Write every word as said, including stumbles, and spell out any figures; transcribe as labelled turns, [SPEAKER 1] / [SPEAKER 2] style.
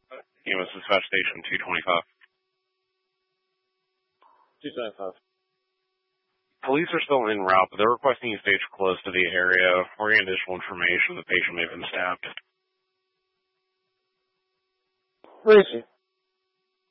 [SPEAKER 1] E M S Dispatch Station two twenty-five.
[SPEAKER 2] two twenty-five.
[SPEAKER 1] Police are still en route, but they're requesting you stay close to the area or get additional information the patient may have been stabbed.
[SPEAKER 2] Where is he?